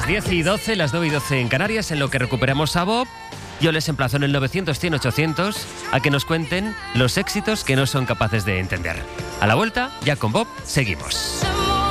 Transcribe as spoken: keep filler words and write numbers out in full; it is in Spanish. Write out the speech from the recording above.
las diez y doce, las nueve y doce en Canarias, en lo que recuperamos a Bob. Yo les emplazo en el novecientos, cien, ochocientos a que nos cuenten los éxitos que no son capaces de entender. A la vuelta, ya con Bob, seguimos.